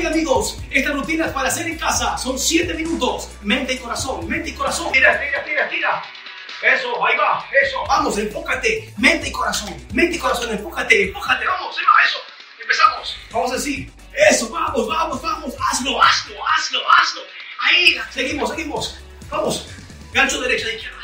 amigos, esta rutina es para hacer en casa. Son 7 minutos. Mente y corazón, mente y corazón. Tira. Eso, ahí va, eso. Vamos, enfócate. Mente y corazón, enfócate. Vamos, ahí va, eso. Empezamos. Vamos así. Eso, vamos. Hazlo. Ahí, seguimos. Vamos. Gancho derecha, izquierda.